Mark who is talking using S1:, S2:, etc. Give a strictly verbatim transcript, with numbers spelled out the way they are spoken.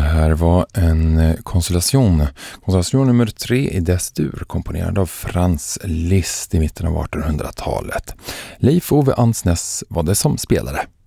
S1: här var en konstellation. Konstellation nummer tre i Destur, komponerad av Franz Liszt i mitten av artonhundratalet. Leif Ove Ansnäs var det som spelade.